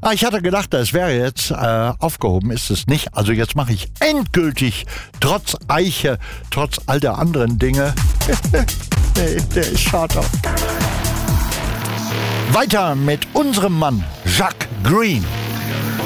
Ich hatte gedacht, das wäre jetzt aufgehoben, ist es nicht. Also jetzt mache ich endgültig, trotz Eiche, trotz all der anderen Dinge. Nee, der ist schade. Weiter mit unserem Mann, Jacques Green.